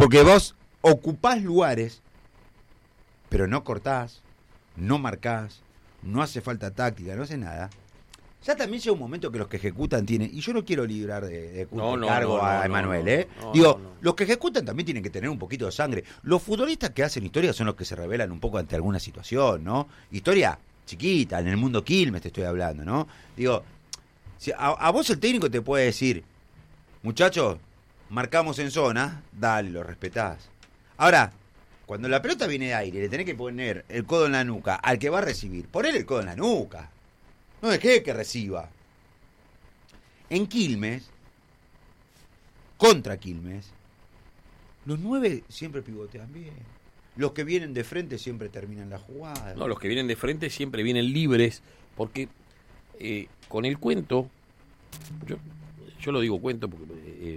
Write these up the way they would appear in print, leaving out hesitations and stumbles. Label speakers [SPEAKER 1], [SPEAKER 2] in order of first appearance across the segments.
[SPEAKER 1] Porque vos ocupás lugares, pero no cortás, no marcás, no hace falta táctica, no hace nada. Ya también llega un momento que los que ejecutan tienen... Y yo no quiero librar de cargo a Emanuel, los que ejecutan también tienen que tener un poquito de sangre. Los futbolistas que hacen historia son los que se rebelan un poco ante alguna situación, ¿no? Historia chiquita, en el mundo Quilmes te estoy hablando, ¿no? Digo, si a vos el técnico te puede decir, muchachos, marcamos en zona, dale, lo respetás. Ahora, cuando la pelota viene de aire, le tenés que poner el codo en la nuca al que va a recibir. Ponele el codo en la nuca. No dejé que reciba. En Quilmes, contra Quilmes, los 9 siempre pivotean bien. Los que vienen de frente siempre terminan la jugada.
[SPEAKER 2] No, los que vienen de frente siempre vienen libres, porque con el cuento, yo lo digo cuento porque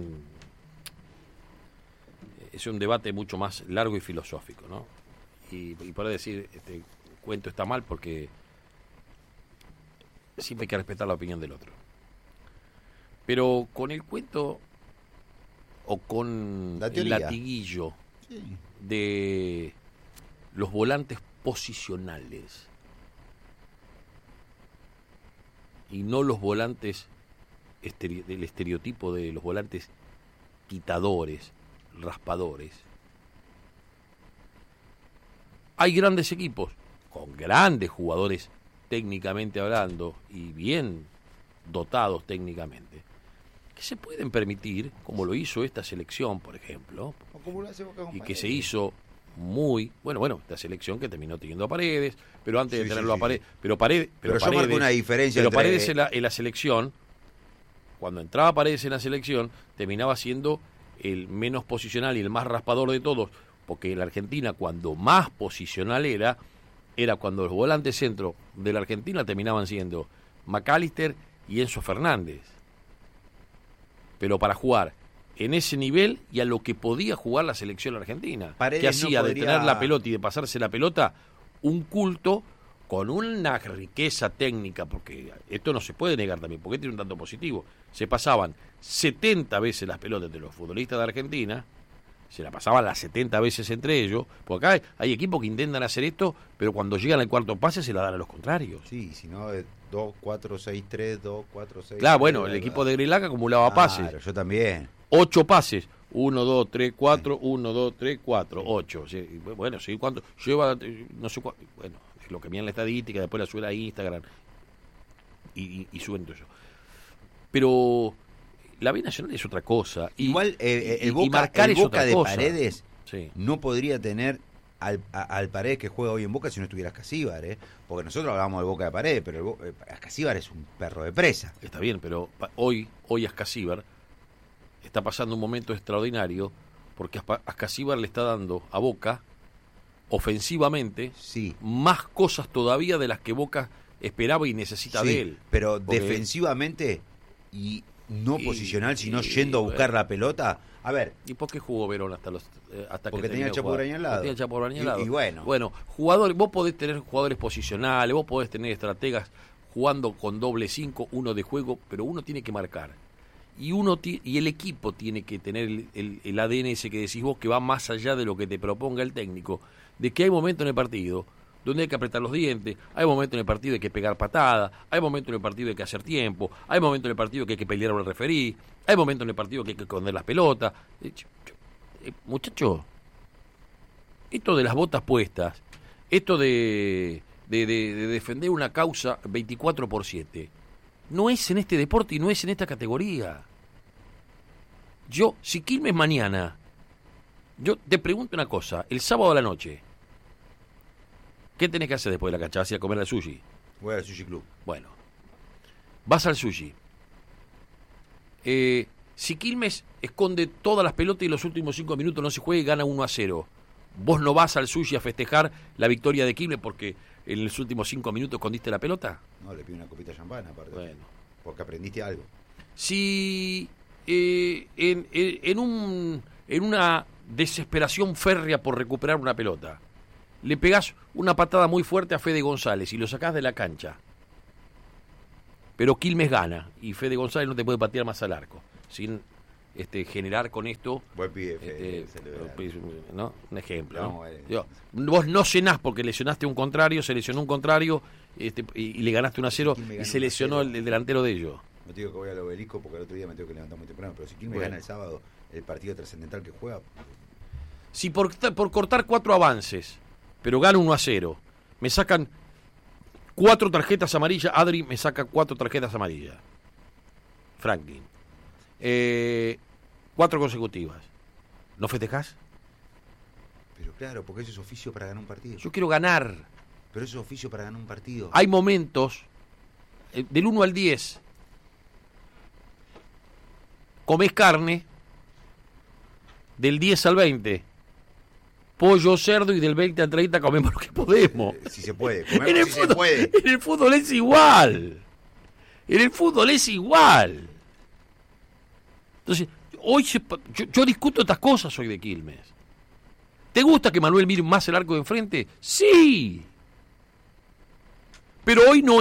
[SPEAKER 2] es un debate mucho más largo y filosófico, ¿no? Y para decir, este cuento está mal porque siempre hay que respetar la opinión del otro. Pero con el cuento o con el latiguillo de los volantes posicionales y no los volantes del estereotipo de los volantes quitadores, raspadores. Hay grandes equipos con grandes jugadores técnicamente hablando y bien dotados técnicamente, que se pueden permitir, como lo hizo esta selección, por ejemplo, y que se hizo muy bueno, esta selección que terminó teniendo a Paredes, pero antes de tenerlo a Paredes, pero
[SPEAKER 1] yo marco una diferencia
[SPEAKER 2] pero
[SPEAKER 1] entre...
[SPEAKER 2] Paredes en la selección, cuando entraba Paredes en la selección, terminaba siendo el menos posicional y el más raspador de todos, porque en la Argentina, cuando más posicional era cuando los volantes centro de la Argentina terminaban siendo McAllister y Enzo Fernández. Pero para jugar en ese nivel y a lo que podía jugar la selección argentina,
[SPEAKER 1] Paredes
[SPEAKER 2] que hacía
[SPEAKER 1] no
[SPEAKER 2] de tener la pelota y de pasarse la pelota un culto con una riqueza técnica, porque esto no se puede negar también, porque tiene un dato positivo. Se pasaban 70 veces las pelotas de los futbolistas de Argentina, se la pasaban las 70 veces entre ellos, porque acá hay equipos que intentan hacer esto, pero cuando llegan al cuarto pase se la dan a los contrarios.
[SPEAKER 1] Sí, si no, 2, 4, 6, 3, 2, 4, 6...
[SPEAKER 2] Claro,
[SPEAKER 1] 3,
[SPEAKER 2] bueno, el equipo de Grilac acumulaba pases.
[SPEAKER 1] Claro, yo también.
[SPEAKER 2] 8 pases. 1, 2, 3, 4, 1, 2, 3, 4, 8. Sí, bueno, sí, ¿cuánto? Lleva, no sé cuánto. Bueno, es lo que miran la estadística, después la sube a Instagram y suben todo eso. Pero la B Nacional es otra cosa.
[SPEAKER 1] Igual el Boca de Paredes no podría tener al Paredes que juega hoy en Boca si no estuviera Ascasíbar, porque nosotros hablábamos del Boca de Paredes, pero Ascasíbar es un perro de presa.
[SPEAKER 2] Está bien, pero hoy Ascasíbar está pasando un momento extraordinario porque Ascasíbar le está dando a Boca ofensivamente más cosas todavía de las que Boca esperaba y necesita de él.
[SPEAKER 1] Pero defensivamente y no posicional, sino yendo a buscar la pelota. A ver.
[SPEAKER 2] ¿Y por qué jugó Verón hasta
[SPEAKER 1] porque tenía el Chapo Braña al lado?
[SPEAKER 2] Tenía el Chapo Braña al lado.
[SPEAKER 1] Y bueno.
[SPEAKER 2] Bueno, jugadores, vos podés tener jugadores posicionales, vos podés tener estrategas jugando con doble 5, uno de juego, pero uno tiene que marcar. Y el equipo tiene que tener el ADN ese que decís vos, que va más allá de lo que te proponga el técnico, de que hay momentos en el partido donde hay que apretar los dientes, hay momentos en el partido hay que pegar patada, hay momentos en el partido hay que hacer tiempo, hay momentos en el partido que hay que pelear al referí, hay momentos en el partido que hay que esconder las pelotas. Muchachos, esto de las botas puestas, esto de defender una causa 24/7, no es en este deporte y no es en esta categoría. Si Quilmes mañana, yo te pregunto una cosa, el sábado a la noche, ¿qué tenés que hacer después de la cancha? ¿Vas a ir a comer al sushi?
[SPEAKER 1] Voy al sushi club.
[SPEAKER 2] Bueno, vas al sushi. Si Quilmes esconde todas las pelotas y los últimos 5 minutos no se juega y gana 1-0, ¿vos no vas al sushi a festejar la victoria de Quilmes porque en los últimos 5 minutos escondiste la pelota?
[SPEAKER 1] No, le pido una copita de champán aparte.
[SPEAKER 2] Bueno.
[SPEAKER 1] Porque aprendiste algo.
[SPEAKER 2] Si en una desesperación férrea por recuperar una pelota, le pegás una patada muy fuerte a Fede González y lo sacás de la cancha, pero Quilmes gana y Fede González no te puede patear más al arco, sin generar con esto.
[SPEAKER 1] Buen pibe,
[SPEAKER 2] ¿no? Un ejemplo.
[SPEAKER 1] No,
[SPEAKER 2] Digo, vos no cenás porque lesionaste un contrario, se lesionó un contrario y le ganaste 1-0 y se lesionó el delantero de ellos.
[SPEAKER 1] No te digo que voy al Obelisco porque el otro día me tengo que levantar muy temprano, pero si Quilmes gana el sábado el partido trascendental que juega.
[SPEAKER 2] Si por cortar 4 avances, pero gana 1-0, me sacan 4 tarjetas amarillas, Adri me saca 4 tarjetas amarillas. Franklin. 4 consecutivas. ¿No festejás?
[SPEAKER 1] Pero claro, porque eso es oficio para ganar un partido.
[SPEAKER 2] Yo quiero ganar.
[SPEAKER 1] Pero eso es oficio para ganar un partido.
[SPEAKER 2] Hay momentos, del 1 al 10, comés carne, del 10 al 20, pollo, cerdo, y del 20 al 30 comemos lo que podemos.
[SPEAKER 1] Si se puede, comemos se puede.
[SPEAKER 2] En el fútbol es igual. En el fútbol es igual. Entonces, hoy yo discuto estas cosas hoy de Quilmes. ¿Te gusta que Manuel mire más el arco de enfrente? Sí. Pero hoy no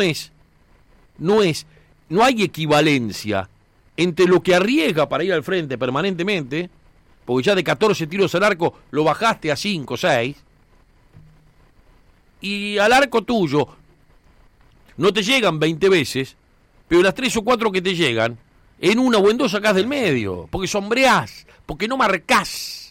[SPEAKER 2] hay equivalencia entre lo que arriesga para ir al frente permanentemente, porque ya de 14 tiros al arco lo bajaste a 5 o 6, y al arco tuyo no te llegan 20 veces, pero las 3 o 4 que te llegan, en una o en 2 sacás del medio, porque sombreás, porque no marcás.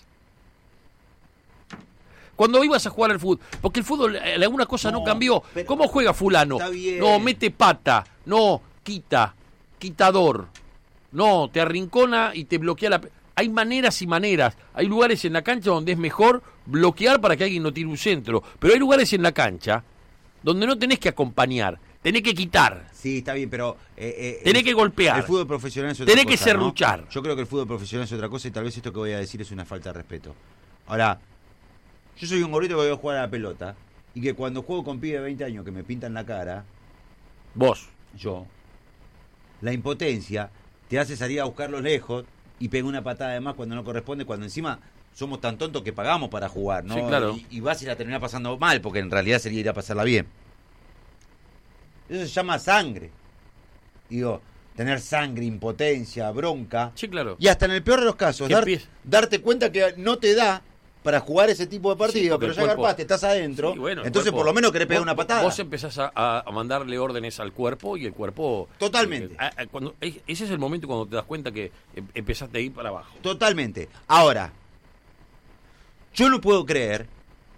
[SPEAKER 2] Cuando ibas a jugar al fútbol, porque el fútbol, alguna cosa no cambió. ¿Cómo juega fulano? No, mete pata, no, quitador, no, te arrincona y te bloquea la... Hay maneras y maneras. Hay lugares en la cancha donde es mejor bloquear para que alguien no tire un centro, pero hay lugares en la cancha donde no tenés que acompañar, tenés que quitar.
[SPEAKER 1] Sí, está bien, pero...
[SPEAKER 2] tenés que golpear.
[SPEAKER 1] El fútbol profesional es otra cosa,
[SPEAKER 2] tenés que serruchar, ¿no?
[SPEAKER 1] Yo creo que el fútbol profesional es otra cosa y tal vez esto que voy a decir es una falta de respeto. Ahora, yo soy un gordito que voy a jugar a la pelota y que cuando juego con pibe de 20 años que me pintan la cara... Yo. La impotencia te hace salir a buscarlos lejos y pega una patada de más cuando no corresponde, cuando encima somos tan tontos que pagamos para jugar, ¿no?
[SPEAKER 2] Sí, claro.
[SPEAKER 1] Y vas a ir a terminar pasando mal, porque en realidad sería ir a pasarla bien. Eso se llama sangre. Digo, tener sangre, impotencia, bronca.
[SPEAKER 2] Sí, claro.
[SPEAKER 1] Y hasta en el peor de los casos, darte cuenta que no te da para jugar ese tipo de partido, sí, pero ya garpaste, estás adentro, sí, bueno, entonces por lo menos querés pegar una patada.
[SPEAKER 2] Vos empezás a mandarle órdenes al cuerpo y el cuerpo...
[SPEAKER 1] Totalmente.
[SPEAKER 2] Ese es el momento cuando te das cuenta que empezaste a ir para abajo.
[SPEAKER 1] Totalmente. Ahora, yo no puedo creer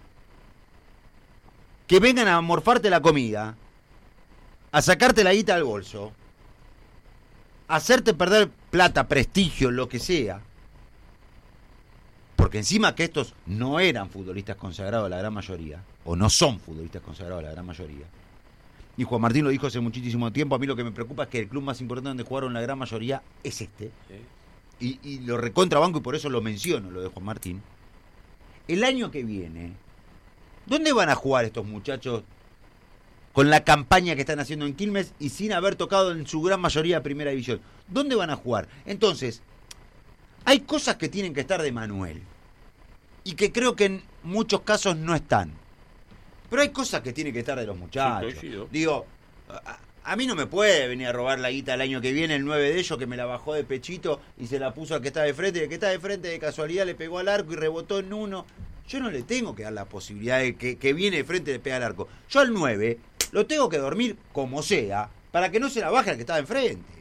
[SPEAKER 1] que vengan a morfarte la comida, a sacarte la guita del bolso, a hacerte perder plata, prestigio, lo que sea. Porque encima que estos no eran futbolistas consagrados la gran mayoría, o no son futbolistas consagrados la gran mayoría. Y Juan Martín lo dijo hace muchísimo tiempo, a mí lo que me preocupa es que el club más importante donde jugaron la gran mayoría es este. Sí. Y lo recontrabanco y por eso lo menciono, lo de Juan Martín. El año que viene, ¿dónde van a jugar estos muchachos con la campaña que están haciendo en Quilmes y sin haber tocado en su gran mayoría primera división? ¿Dónde van a jugar? Entonces... hay cosas que tienen que estar de Manuel y que creo que en muchos casos no están. Pero hay cosas que tienen que estar de los muchachos. Sí, digo, a mí no me puede venir a robar la guita el año que viene el 9 de ellos que me la bajó de pechito y se la puso al que está de frente. Y el que está de frente de casualidad le pegó al arco y rebotó en uno. Yo no le tengo que dar la posibilidad de que viene de frente y le pega al arco. Yo al 9 lo tengo que dormir como sea para que no se la baje al que está de frente.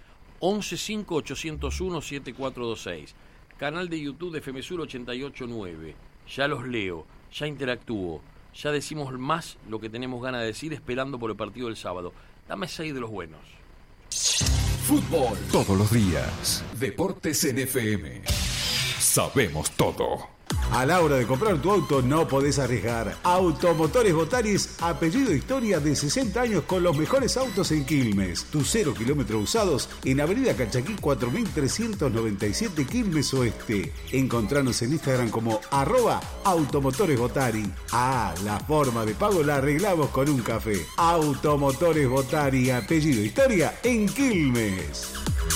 [SPEAKER 2] 1158017426, canal de YouTube de FM Sur 889. Ya los leo, ya interactúo, ya decimos más lo que tenemos ganas de decir esperando por el partido del sábado. Dame 6 de los buenos.
[SPEAKER 3] Fútbol todos los días. Deportes en FM. Sabemos todo.
[SPEAKER 4] A la hora de comprar tu auto no podés arriesgar. Automotores Botaris, apellido historia de 60 años con los mejores autos en Quilmes. Tus 0 kilómetros usados en Avenida Calchaquí 4397 Quilmes Oeste. Encontranos en Instagram como @automotoresbotari. La forma de pago la arreglamos con un café. Automotores Botari, apellido historia en Quilmes.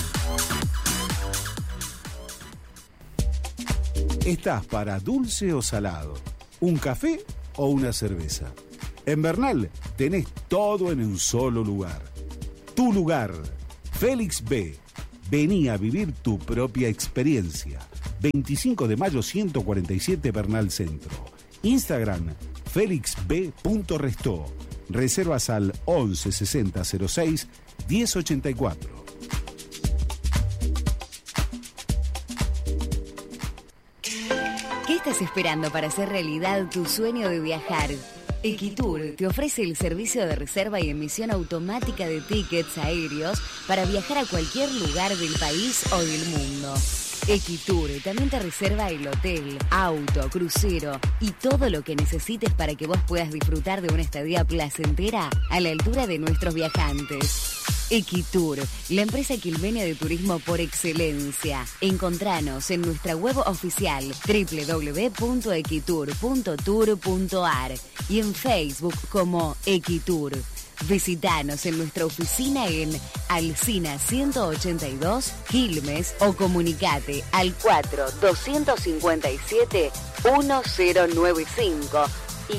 [SPEAKER 4] ¿Estás para dulce o salado? ¿Un café o una cerveza? En Bernal tenés todo en un solo lugar. Tu lugar, Félix B. Vení a vivir tu propia experiencia. 25 de mayo 147 Bernal Centro. Instagram felixb.restó. Reservas al 11 60 06 1084.
[SPEAKER 5] ¿Qué estás esperando para hacer realidad tu sueño de viajar? Equitour te ofrece el servicio de reserva y emisión automática de tickets aéreos para viajar a cualquier lugar del país o del mundo. Equitour también te reserva el hotel, auto, crucero y todo lo que necesites para que vos puedas disfrutar de una estadía placentera a la altura de nuestros viajantes. Equitour, la empresa quilmenia de turismo por excelencia. Encontranos en nuestra web oficial www.equitour.tour.ar y en Facebook como Equitour. Visítanos en nuestra oficina en Alsina 182, Quilmes, o comunicate al 4-257-1095 y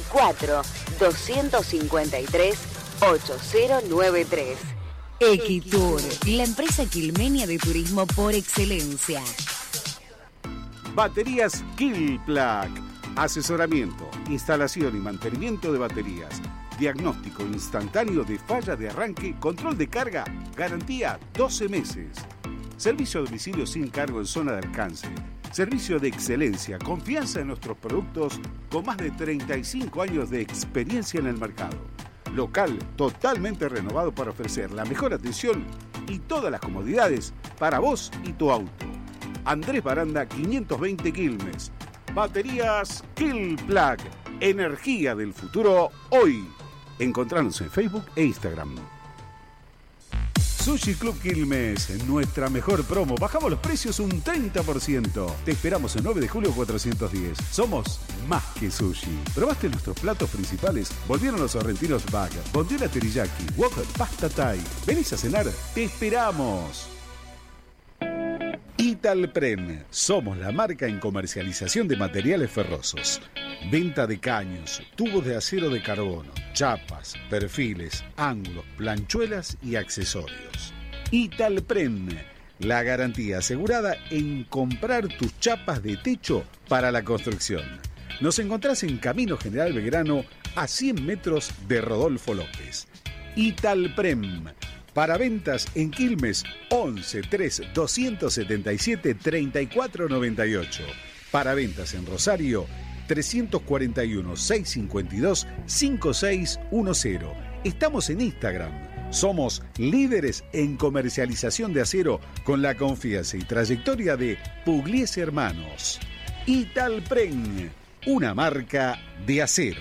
[SPEAKER 5] 4-253-8093. Equitour, la empresa quilmenia de turismo por excelencia.
[SPEAKER 4] Baterías Killplug. Asesoramiento, instalación y mantenimiento de baterías. Diagnóstico instantáneo de falla de arranque, control de carga, garantía 12 meses. Servicio a domicilio sin cargo en zona de alcance. Servicio de excelencia, confianza en nuestros productos con más de 35 años de experiencia en el mercado. Local totalmente renovado para ofrecer la mejor atención y todas las comodidades para vos y tu auto. Andrés Baranda 520 Quilmes. Baterías Killplug. Energía del futuro hoy. Encontranos en Facebook e Instagram. Sushi Club Quilmes, nuestra mejor promo. Bajamos los precios un 30%. Te esperamos el 9 de julio 410. Somos más que sushi. ¿Probaste nuestros platos principales? Volvieron los sorrentinos bag, bondiola teriyaki, wok, pasta thai. ¿Venís a cenar? ¡Te esperamos! Italpren. Somos la marca en comercialización de materiales ferrosos. Venta de caños, tubos de acero de carbono, chapas, perfiles, ángulos, planchuelas y accesorios. Italpren. La garantía asegurada en comprar tus chapas de techo para la construcción. Nos encontrás en Camino General Belgrano a 100 metros de Rodolfo López. Italprem. Para ventas en Quilmes 11 3 277 3498. Para ventas en Rosario 341 652 5610. Estamos en Instagram. Somos líderes en comercialización de acero con la confianza y trayectoria de Pugliese Hermanos. Italpren, una marca de acero.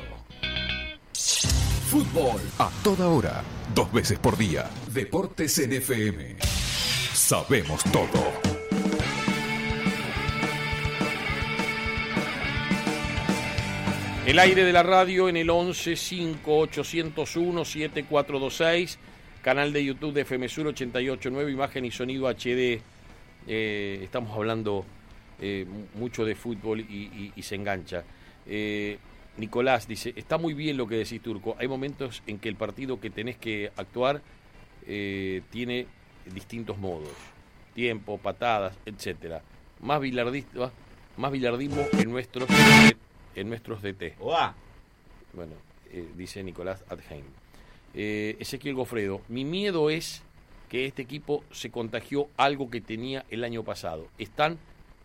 [SPEAKER 3] Fútbol a toda hora, 2 veces por día. Deportes en FM. Sabemos todo.
[SPEAKER 2] El aire de la radio en el 11-5-801-7426, canal de YouTube de FM Sur 88.9, imagen y sonido HD. Estamos hablando mucho de fútbol y se engancha. Nicolás dice, está muy bien lo que decís, Turco. Hay momentos en que el partido que tenés que actuar tiene distintos modos. Tiempo, patadas, etcétera. Más bilardismo en nuestros DT.
[SPEAKER 1] ¡Oa!
[SPEAKER 2] Bueno, dice Nicolás Adheim. Ezequiel Gofredo, mi miedo es que este equipo se contagió algo que tenía el año pasado. Están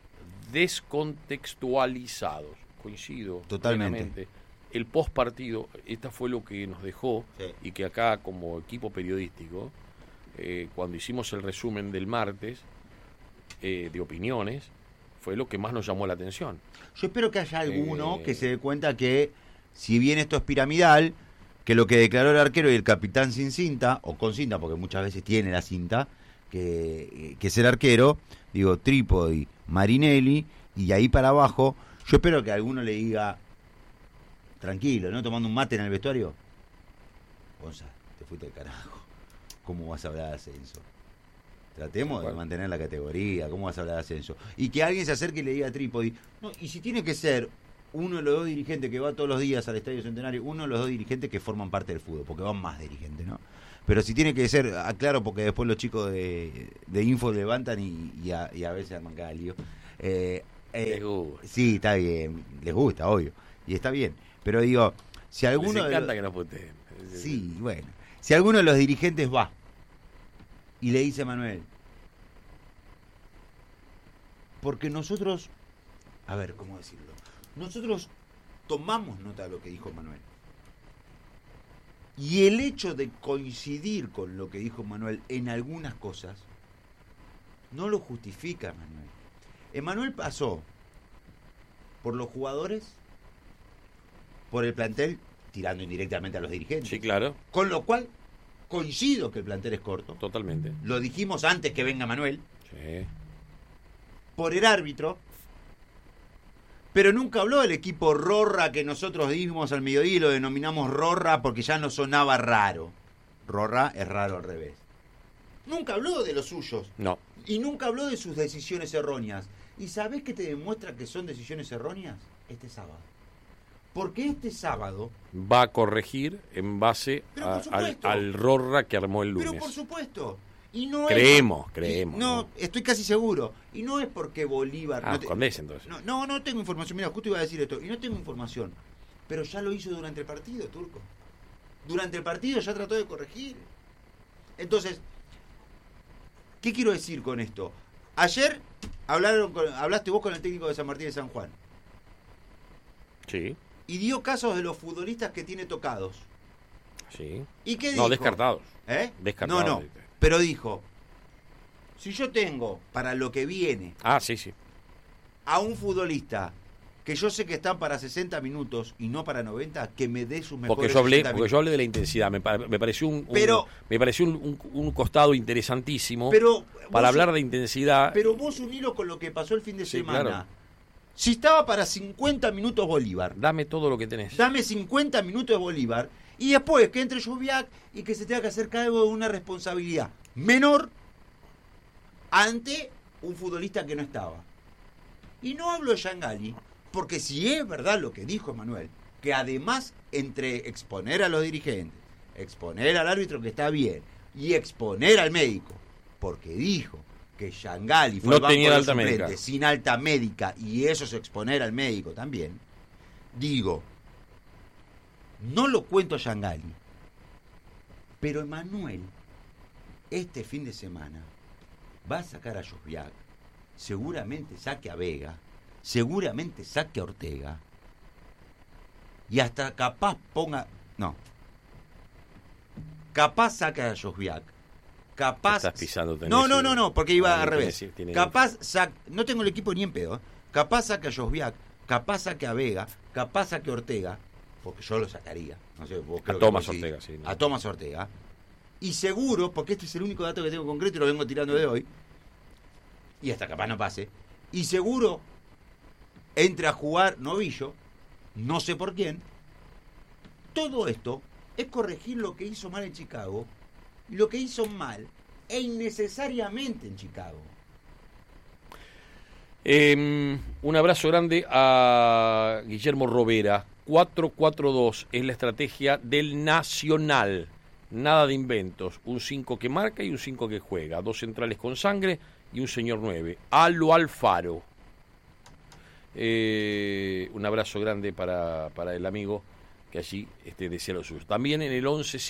[SPEAKER 2] descontextualizados. Coincido
[SPEAKER 1] totalmente.
[SPEAKER 2] Plenamente. El post partido, esta fue lo que nos dejó,
[SPEAKER 1] sí.
[SPEAKER 2] Y que acá como equipo periodístico, cuando hicimos el resumen del martes de opiniones, fue lo que más nos llamó la atención.
[SPEAKER 1] Yo espero que haya alguno que se dé cuenta que, si bien esto es piramidal, que lo que declaró el arquero y el capitán sin cinta, o con cinta, porque muchas veces tiene la cinta, que es el arquero, digo, Trípodi, Marinelli, y ahí para abajo, yo espero que alguno le diga, tranquilo, ¿no? Tomando un mate en el vestuario. Gonza, te fuiste al carajo. ¿Cómo vas a hablar de ascenso? Tratemos de mantener la categoría. ¿Cómo vas a hablar de ascenso? Y que alguien se acerque y le diga a Trípodi, no, y si tiene que ser uno de los dos dirigentes que va todos los días al Estadio Centenario, uno de los dos dirigentes que forman parte del fútbol, porque van más dirigentes, ¿no? Pero si tiene que ser, aclaro, porque después los chicos de Info levantan y a veces arman cada lío.
[SPEAKER 2] Les gusta.
[SPEAKER 1] Sí, está bien, les gusta, obvio, y está bien. Pero digo, si alguno...
[SPEAKER 2] Les encanta que nos puteen.
[SPEAKER 1] Sí, bueno. Si alguno de los dirigentes va y le dice a Manuel, porque nosotros, a ver, ¿cómo decirlo? Nosotros tomamos nota de lo que dijo Manuel. Y el hecho de coincidir con lo que dijo Manuel en algunas cosas no lo justifica Manuel. Manuel pasó por los jugadores, por el plantel, tirando indirectamente a los dirigentes.
[SPEAKER 2] Sí, claro.
[SPEAKER 1] Con lo cual, coincido que el plantel es corto.
[SPEAKER 2] Totalmente.
[SPEAKER 1] Lo dijimos antes que venga Manuel.
[SPEAKER 2] Sí.
[SPEAKER 1] Por el árbitro. Pero nunca habló del equipo Rorra que nosotros dimos al mediodía y lo denominamos Rorra porque ya no sonaba raro. Rorra es raro al revés. Nunca habló de los suyos.
[SPEAKER 2] No.
[SPEAKER 1] Y nunca habló de sus decisiones erróneas. ¿Y sabés qué te demuestra que son decisiones erróneas? Este sábado. Porque este sábado...
[SPEAKER 2] Va a corregir en base al Rorra que armó el lunes.
[SPEAKER 1] Pero por supuesto. Y no
[SPEAKER 2] creemos.
[SPEAKER 1] No, estoy casi seguro. Y no es porque Bolívar...
[SPEAKER 2] Condés entonces.
[SPEAKER 1] No tengo información. Mira, justo iba a decir esto. Y no tengo información. Pero ya lo hizo durante el partido, Turco. Durante el partido ya trató de corregir. Entonces, ¿qué quiero decir con esto? Ayer hablaste vos con el técnico de San Martín de San Juan.
[SPEAKER 2] Sí.
[SPEAKER 1] Y dio casos de los futbolistas que tiene tocados.
[SPEAKER 2] Sí.
[SPEAKER 1] ¿Y qué dijo?
[SPEAKER 2] No, descartados. Descartados.
[SPEAKER 1] No. Pero dijo, si yo tengo para lo que viene
[SPEAKER 2] sí.
[SPEAKER 1] a un futbolista que yo sé que están para 60 minutos y no para 90, que me dé sus mejores 60 minutos.
[SPEAKER 2] Porque yo hablé de la intensidad, me pareció un costado interesantísimo para hablar de intensidad.
[SPEAKER 1] Pero vos unilo con lo que pasó el fin de semana.
[SPEAKER 2] Claro.
[SPEAKER 1] Si estaba para 50 minutos Bolívar,
[SPEAKER 2] dame todo lo que tenés.
[SPEAKER 1] Dame 50 minutos de Bolívar y después que entre Lluviac y que se tenga que hacer cargo de una responsabilidad menor ante un futbolista que no estaba. Y no hablo de Yangali, porque si es verdad lo que dijo Manuel, que además entre exponer a los dirigentes, exponer al árbitro que está bien y exponer al médico, porque dijo que Yangali fue
[SPEAKER 2] no
[SPEAKER 1] al banco
[SPEAKER 2] tenía
[SPEAKER 1] de
[SPEAKER 2] alta
[SPEAKER 1] suplentes
[SPEAKER 2] médica,
[SPEAKER 1] sin alta médica y eso es exponer al médico también, digo, no lo cuento a Yangali, pero Emanuel este fin de semana va a sacar a Lluviac, seguramente saque a Vega, seguramente saque a Ortega y hasta capaz capaz saque a Lluviac, capaz...
[SPEAKER 2] Estás pisando
[SPEAKER 1] no, porque iba al revés.
[SPEAKER 2] Tiene
[SPEAKER 1] capaz no tengo el equipo ni en pedo, capaz saque a Lluviac, capaz saque a Vega, capaz saque a Ortega, porque yo lo sacaría, no sé, vos creo
[SPEAKER 2] a Tomás
[SPEAKER 1] que
[SPEAKER 2] Ortega, sí.
[SPEAKER 1] A Tomás Ortega. Y seguro, porque este es el único dato que tengo concreto y lo vengo tirando de hoy, y hasta capaz no pase, y seguro entre a jugar Novillo, no sé por quién. Todo esto es corregir lo que hizo mal en Chicago, y lo que hizo mal e innecesariamente en Chicago.
[SPEAKER 2] Un abrazo grande a Guillermo Robera. 4-4-2 es la estrategia del Nacional. Nada de inventos. Un 5 que marca y un 5 que juega. 2 centrales con sangre y un señor 9. Alo Alfaro. Un abrazo grande para el amigo que allí desea lo suyo. También en el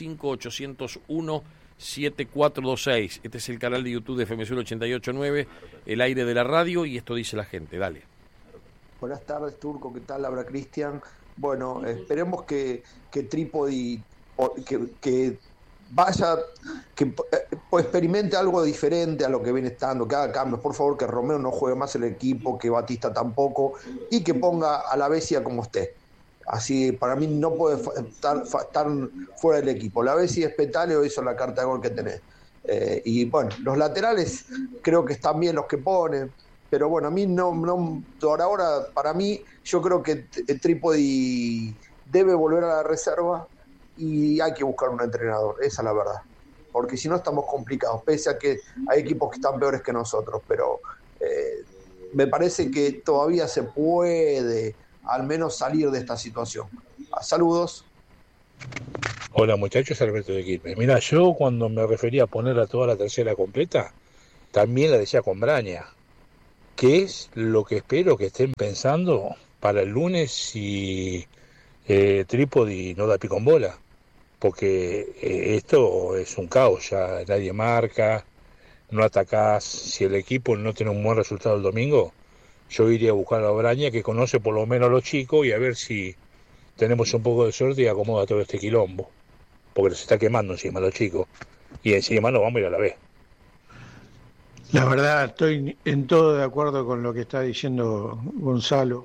[SPEAKER 2] 11-5-801-7426. Este es el canal de YouTube de FM Sur 88.9, el aire de la radio, y esto dice la gente. Dale.
[SPEAKER 6] Buenas tardes, Turco. ¿Qué tal? Habla Cristian. Bueno, esperemos que Trípodi que vaya, que experimente algo diferente a lo que viene estando, que haga cambios, por favor, que Romero no juegue más el equipo, que Batista tampoco, y que ponga a la Bessia como esté. Así, para mí no puede estar fuera del equipo. La Bessia es Petaleo, hizo la carta de gol que tenés. Y bueno, los laterales creo que están bien los que ponen, pero bueno, a mí no por ahora, para mí, yo creo que el Trípodi debe volver a la reserva y hay que buscar un entrenador, esa es la verdad, porque si no estamos complicados, pese a que hay equipos que están peores que nosotros, pero me parece que todavía se puede al menos salir de esta situación. Saludos.
[SPEAKER 7] Hola muchachos, Alberto de Quilmes. Mira, yo cuando me refería a poner a toda la tercera completa, también la decía con Braña. ¿Qué es lo que espero que estén pensando para el lunes si Trípodi no da pico en bola? Porque esto es un caos, ya nadie marca, no atacás. Si el equipo no tiene un buen resultado el domingo, yo iría a buscar a Braña, que conoce por lo menos a los chicos, y a ver si tenemos un poco de suerte y acomoda todo este quilombo. Porque se está quemando encima los chicos. Y encima nos vamos a ir a la B.
[SPEAKER 8] La verdad, estoy en todo de acuerdo con lo que está diciendo Gonzalo.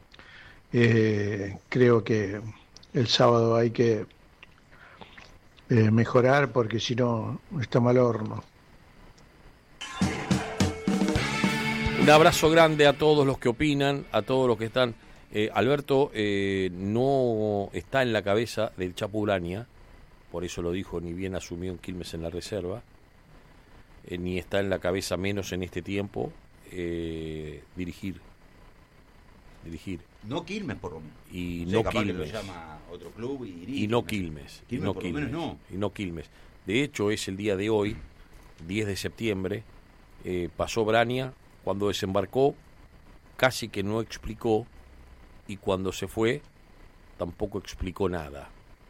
[SPEAKER 8] Creo que el sábado hay que mejorar porque si no está mal horno.
[SPEAKER 2] Un abrazo grande a todos los que opinan, a todos los que están. Alberto no está en la cabeza del Chapu Braña, por eso lo dijo, ni bien asumió en Quilmes en la reserva, ni está en la cabeza, menos en este tiempo, dirigir.
[SPEAKER 1] No Quilmes, por lo menos.
[SPEAKER 2] Y
[SPEAKER 1] O sea,
[SPEAKER 2] no
[SPEAKER 1] capaz
[SPEAKER 2] Quilmes.
[SPEAKER 1] que lo llama otro club y dirige.
[SPEAKER 2] Y no Quilmes.
[SPEAKER 1] Quilmes,
[SPEAKER 2] Y no
[SPEAKER 1] por lo
[SPEAKER 2] Quilmes.
[SPEAKER 1] menos no.
[SPEAKER 2] Y no Quilmes. De hecho, es el día de hoy, 10 de septiembre, pasó Braña, cuando desembarcó, casi que no explicó, y cuando se fue, tampoco explicó nada.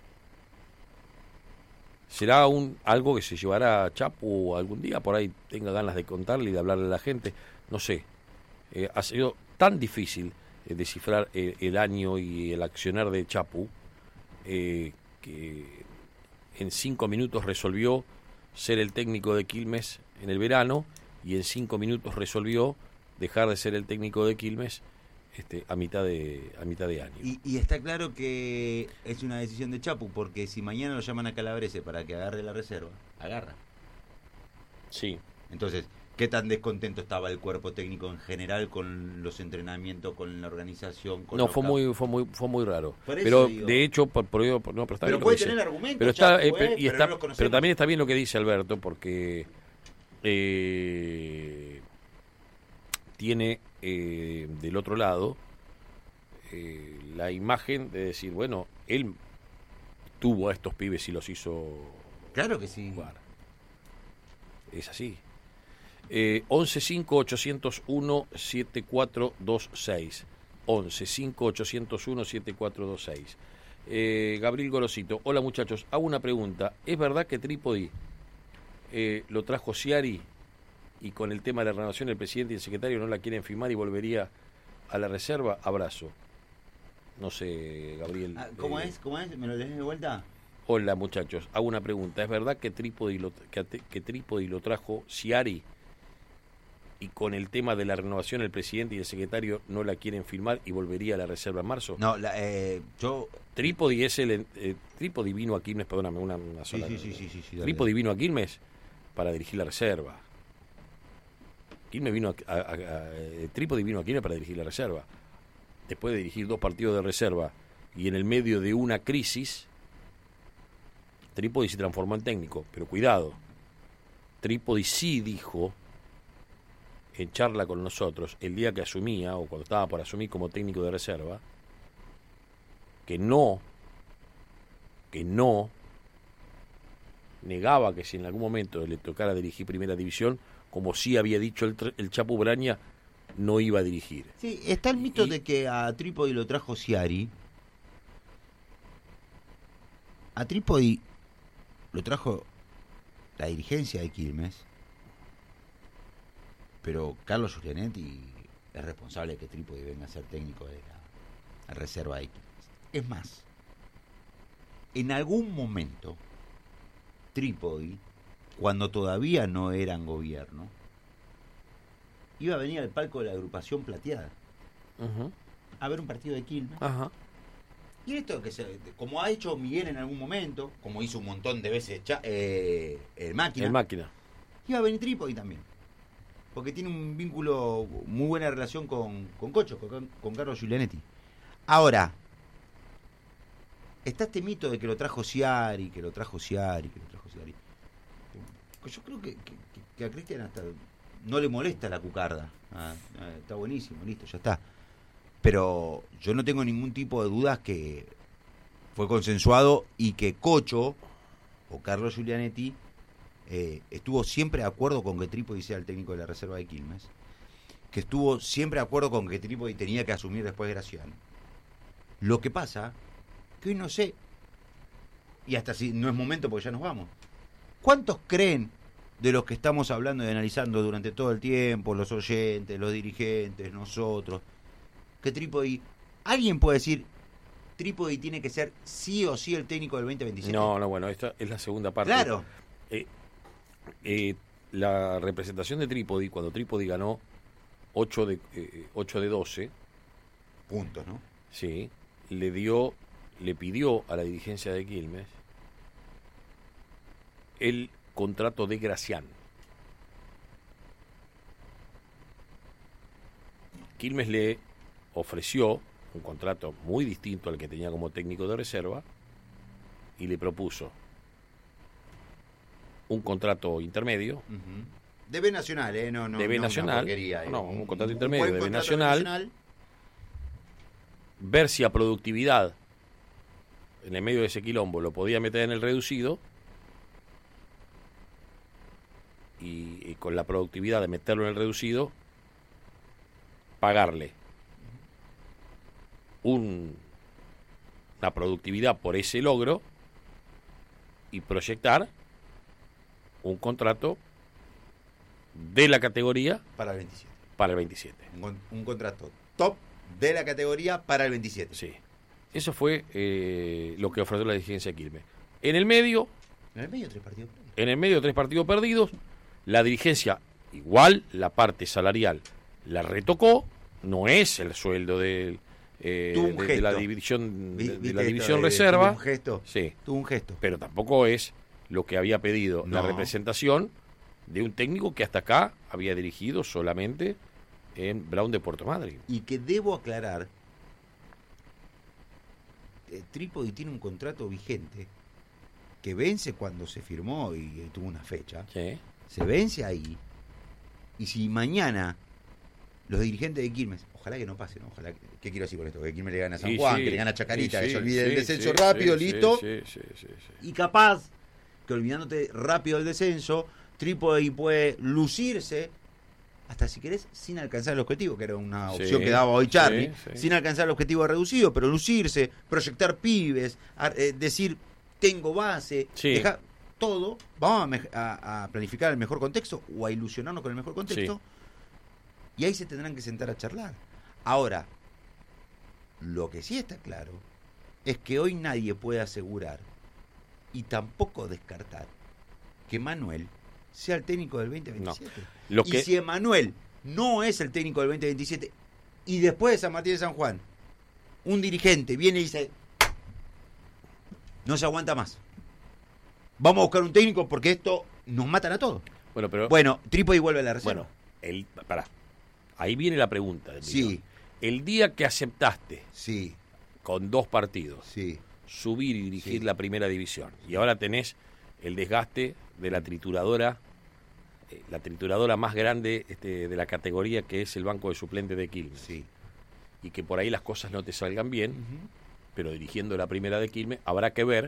[SPEAKER 2] ¿Será algo que se llevará a Chapu algún día? Por ahí tenga ganas de contarle y de hablarle a la gente. No sé. Ha sido tan difícil descifrar el año y el accionar de Chapu que en 5 minutos resolvió ser el técnico de Quilmes en el verano y en 5 minutos resolvió dejar de ser el técnico de Quilmes a mitad de año.
[SPEAKER 1] Y está claro que es una decisión de Chapu, porque si mañana lo llaman a Calabrese para que agarre la reserva, agarra.
[SPEAKER 2] Sí.
[SPEAKER 1] Entonces, ¿qué tan descontento estaba el cuerpo técnico en general con los entrenamientos, con la organización? Con
[SPEAKER 2] No,
[SPEAKER 1] los
[SPEAKER 2] fue muy raro.
[SPEAKER 1] Por eso
[SPEAKER 2] Pero
[SPEAKER 1] digo.
[SPEAKER 2] de hecho, pero está bien lo que
[SPEAKER 1] puede
[SPEAKER 2] dice.
[SPEAKER 1] tener argumentos,
[SPEAKER 2] Pero está,
[SPEAKER 1] Chapu,
[SPEAKER 2] pero
[SPEAKER 1] no los conocemos.
[SPEAKER 2] pero también está bien lo que dice Alberto, porque tiene del otro lado la imagen de decir, bueno, él tuvo a estos pibes y los hizo
[SPEAKER 1] Claro que sí.
[SPEAKER 2] jugar. Es así. 11-5-801-7426. 11-5-801-7426. Gabriel Gorosito. Hola muchachos, hago una pregunta. ¿Es verdad que Trípodi lo trajo Sciari y con el tema de la renovación el presidente y el secretario no la quieren firmar y volvería a la reserva? Abrazo. No sé, Gabriel.
[SPEAKER 1] ¿Cómo es? ¿Me lo lees de vuelta?
[SPEAKER 2] Hola muchachos, hago una pregunta. ¿Es verdad que Trípodi lo trajo Sciari y con el tema de la renovación el presidente y el secretario no la quieren firmar y volvería a la reserva en marzo?
[SPEAKER 1] No, yo...
[SPEAKER 2] Trípodi es Trípodi vino a Quilmes, perdóname, una sola.
[SPEAKER 1] Sí, dale.
[SPEAKER 2] Trípodi vino a Quilmes para dirigir la reserva. Quilmes vino Trípodi vino a Quilmes para dirigir la reserva. Después de dirigir 2 partidos de reserva y en el medio de una crisis, Trípodi se transformó en técnico. Pero cuidado, Trípodi sí dijo en charla con nosotros el día que asumía o cuando estaba por asumir como técnico de reserva que no negaba que si en algún momento le tocara dirigir primera división, como sí había dicho el Chapu Braña, no iba a dirigir.
[SPEAKER 1] Sí, está el mito de que a Trípodi lo trajo Sciari. A Trípodi lo trajo la dirigencia de Quilmes, pero Carlos Giulianetti es responsable de que Trípodi venga a ser técnico de la reserva de Quilmes. Es más, en algún momento Trípodi, cuando todavía no eran gobierno, iba a venir al palco de la agrupación Plateada a ver un partido de Quilmes.
[SPEAKER 2] Ajá.
[SPEAKER 1] Y esto como ha hecho Miguel en algún momento, como hizo un montón de veces el Máquina, iba a venir Trípodi también, porque tiene un vínculo, muy buena relación con Cocho, con Carlos Giulianetti. Ahora, está este mito de que lo trajo Sciari. Yo creo que a Cristian hasta no le molesta la cucarda. Está buenísimo, listo, ya está. Pero yo no tengo ningún tipo de dudas que fue consensuado y que Cocho o Carlos Giulianetti estuvo siempre de acuerdo con que Trípodi sea el técnico de la reserva de Quilmes, que estuvo siempre de acuerdo con que Trípodi tenía que asumir después de Gracián. Lo que pasa que hoy no sé, y hasta si no es momento porque ya nos vamos, ¿cuántos creen de los que estamos hablando y analizando durante todo el tiempo, los oyentes, los dirigentes, nosotros, que Trípodi, alguien puede decir, Trípodi tiene que ser sí o sí el técnico del 2027?
[SPEAKER 2] No, bueno, esta es la segunda parte.
[SPEAKER 1] Claro.
[SPEAKER 2] La representación de Trípodi, cuando Trípodi ganó 8 de 12
[SPEAKER 1] puntos, ¿no?
[SPEAKER 2] Sí, le pidió a la dirigencia de Quilmes el contrato de Gracián. Quilmes le ofreció un contrato muy distinto al que tenía como técnico de reserva y le propuso un contrato intermedio.
[SPEAKER 1] De B Nacional, No,
[SPEAKER 2] de B Nacional. Un contrato intermedio de B Nacional. Ver si a productividad, en el medio de ese quilombo, lo podía meter en el reducido. Y con la productividad de meterlo en el reducido, pagarle una productividad por ese logro y proyectar un contrato de la categoría
[SPEAKER 1] para el 27.
[SPEAKER 2] Para el 27.
[SPEAKER 1] Un contrato top de la categoría para el 27.
[SPEAKER 2] Sí. Eso fue lo que ofreció la dirigencia de Quilmes. En el medio
[SPEAKER 1] 3 partidos perdidos.
[SPEAKER 2] En el medio 3 partidos perdidos. La dirigencia, igual, la parte salarial la retocó. No es el sueldo de la división de la división reserva.
[SPEAKER 1] Tuvo un gesto.
[SPEAKER 2] Sí.
[SPEAKER 1] Tuvo un gesto.
[SPEAKER 2] Pero tampoco es lo que había pedido la representación de un técnico que hasta acá había dirigido solamente en Brown de Puerto Madryn.
[SPEAKER 1] Y que debo aclarar, Trípodi tiene un contrato vigente que vence cuando se firmó y tuvo una fecha.
[SPEAKER 2] Sí.
[SPEAKER 1] Se vence ahí. Y si mañana los dirigentes de Quilmes, ojalá que no pase, ¿no? Ojalá ¿qué quiero decir con esto? Que Quilmes le gana a San Juan, que le gana a Chacarita, que se olvide del descenso rápido, listo. Y capaz que olvidándote rápido del descenso, Trípodi puede lucirse, hasta si querés, sin alcanzar el objetivo, que era una opción que daba hoy Charlie, sin alcanzar el objetivo reducido, pero lucirse, proyectar pibes, decir, tengo base, dejar todo, vamos a planificar el mejor contexto o a ilusionarnos con el mejor contexto, y ahí se tendrán que sentar a charlar. Ahora, lo que sí está claro es que hoy nadie puede asegurar y tampoco descartar que Manuel sea el técnico del 2027. Y si Emanuel no es el técnico del 2027 y después de San Martín de San Juan un dirigente viene y dice, no se aguanta más, vamos a buscar un técnico porque esto nos matan a todos. Bueno, Trípodi vuelve a la reserva.
[SPEAKER 2] Ahí viene la pregunta. El día que aceptaste con 2 partidos subir y dirigir la primera división y ahora tenés el desgaste de la trituradora más grande de la categoría, que es el banco de suplentes de Quilmes, y que por ahí las cosas no te salgan bien, pero dirigiendo la primera de Quilmes habrá que ver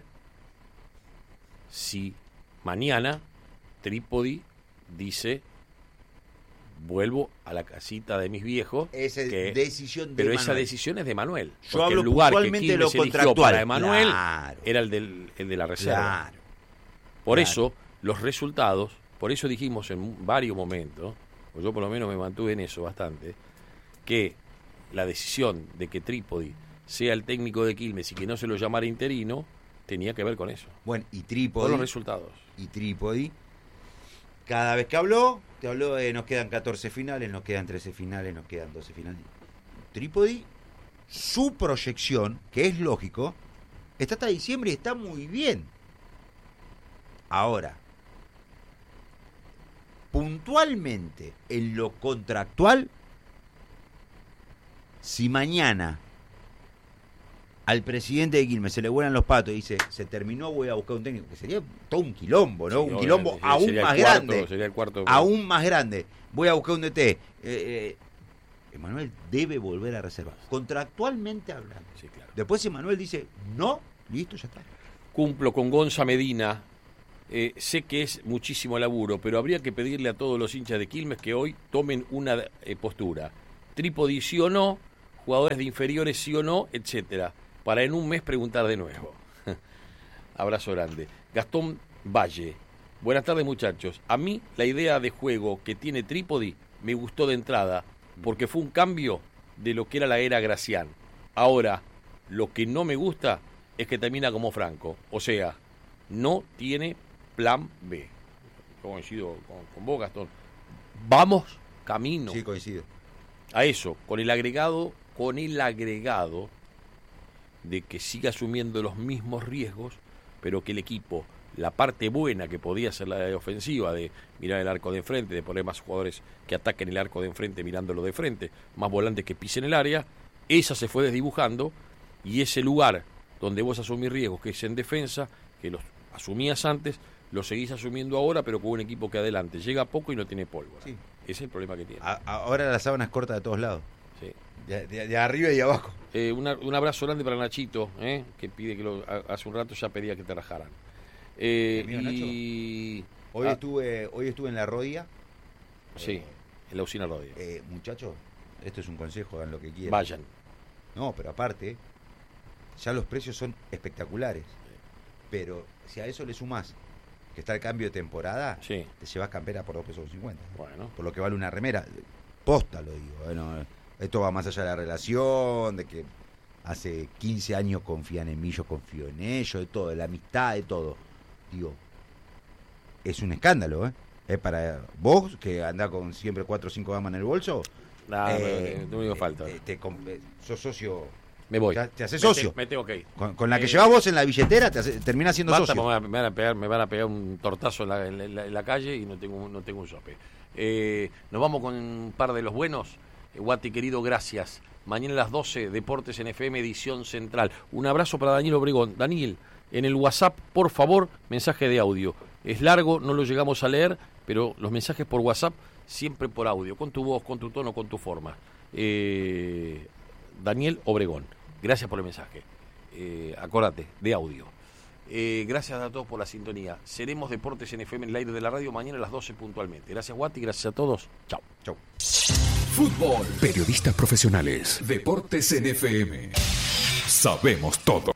[SPEAKER 2] si mañana Trípodi dice, vuelvo a la casita de mis viejos.
[SPEAKER 1] Esa decisión de
[SPEAKER 2] pero
[SPEAKER 1] Manuel.
[SPEAKER 2] Esa decisión es de Manuel.
[SPEAKER 1] Yo hablo
[SPEAKER 2] el lugar
[SPEAKER 1] puntualmente
[SPEAKER 2] que
[SPEAKER 1] de lo
[SPEAKER 2] Quilmes eligió
[SPEAKER 1] contractual
[SPEAKER 2] para Manuel era el de la reserva. Por eso los resultados, por eso dijimos en varios momentos, o yo por lo menos me mantuve en eso bastante, que la decisión de que Trípodi sea el técnico de Quilmes y que no se lo llamara interino tenía que ver con eso.
[SPEAKER 1] Bueno, y Trípodi,
[SPEAKER 2] con los resultados.
[SPEAKER 1] Y Trípodi, cada vez que habló, te habló de nos quedan 14 finales, nos quedan 13 finales, nos quedan 12 finales. Trípodi, su proyección, que es lógico, está hasta diciembre y está muy bien. Ahora, puntualmente en lo contractual, si mañana al presidente de Quilmes se le vuelan los patos y dice, se terminó, voy a buscar un técnico, que sería todo un quilombo, ¿no? Un quilombo aún más grande.
[SPEAKER 2] Sería el cuarto.
[SPEAKER 1] Aún más grande. Voy a buscar un DT. Emanuel debe volver a reserva. Contractualmente hablando.
[SPEAKER 2] Sí, claro.
[SPEAKER 1] Después si Emanuel dice, no, Listo, ya está.
[SPEAKER 2] Cumplo con Gonza Medina. Sé que es muchísimo laburo, pero habría que pedirle a todos los hinchas de Quilmes que hoy tomen una postura. Trípodi sí o no, jugadores de inferiores sí o no, etcétera, para en un mes preguntar de nuevo. Abrazo grande. Gastón Valle. Buenas tardes, muchachos. A mí la idea de juego que tiene Trípodi me gustó de entrada, porque fue un cambio de lo que era la era Gracián. Ahora, lo que no me gusta es que termina como Franco. O sea, no tiene plan B. Coincido con vos, Gastón. Vamos camino.
[SPEAKER 1] Sí, coincido.
[SPEAKER 2] A eso, con el agregado de que siga asumiendo los mismos riesgos, pero que el equipo, la parte buena que podía ser la de ofensiva, de mirar el arco de enfrente, de poner más jugadores que ataquen el arco de enfrente mirándolo de frente, más volantes que pisen el área, esa se fue desdibujando, y ese lugar donde vos asumís riesgos, que es en defensa, que los asumías antes, los seguís asumiendo ahora, pero con un equipo que adelante llega poco y no tiene pólvora.
[SPEAKER 1] Sí.
[SPEAKER 2] Ese es el problema que tiene.
[SPEAKER 1] Ahora la sábana es corta de todos lados.
[SPEAKER 2] Sí.
[SPEAKER 1] De arriba y de abajo.
[SPEAKER 2] Un abrazo grande para Nachito, que pide que hace un rato ya pedía que te rajaran.
[SPEAKER 1] Hoy estuve en la Rodia.
[SPEAKER 2] Sí, en la usina Rodia.
[SPEAKER 1] Muchachos, esto es un consejo, hagan lo que quieran.
[SPEAKER 2] Vayan.
[SPEAKER 1] No, pero aparte, ya los precios son espectaculares. Pero si a eso le sumás que está el cambio de temporada,
[SPEAKER 2] sí,
[SPEAKER 1] te llevas campera por 2,50 pesos.
[SPEAKER 2] Bueno.
[SPEAKER 1] Por lo que vale una remera. Posta lo digo. Bueno, esto va más allá de la relación, de que hace 15 años confían en mí, yo confío en ellos, de todo, de la amistad, de todo. Digo, es un escándalo, ¿eh? Es para vos, que andás con siempre 4 o 5 gamas en el bolso.
[SPEAKER 2] No me digo falta.
[SPEAKER 1] Sos socio.
[SPEAKER 2] Me voy.
[SPEAKER 1] Te haces socio.
[SPEAKER 2] Me tengo que ir.
[SPEAKER 1] Con la que llevas vos en la billetera, terminás siendo socio.
[SPEAKER 2] Me van a pegar un tortazo en la calle y no tengo un sope. Nos vamos con un par de los buenos. Guati, querido, gracias. Mañana a las 12, Deportes en FM, edición central. Un abrazo para Daniel Obregón. Daniel, en el WhatsApp, por favor, mensaje de audio. Es largo, no lo llegamos a leer, pero los mensajes por WhatsApp siempre por audio, con tu voz, con tu tono, con tu forma. Daniel Obregón, gracias por el mensaje. Acordate, de audio. Gracias a todos por la sintonía. Seremos Deportes en FM en el aire de la radio mañana a las 12 puntualmente. Gracias, Guati, gracias a todos. Chau.
[SPEAKER 1] Chau.
[SPEAKER 3] Fútbol. Periodistas profesionales. Deportes en FM. Sabemos todo.